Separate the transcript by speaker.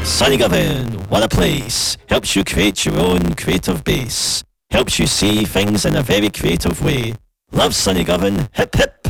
Speaker 1: Sunny Govan, what a place. Helps you create your own creative base. Helps you see things in a very creative way. Love Sunny Govan, hip hip.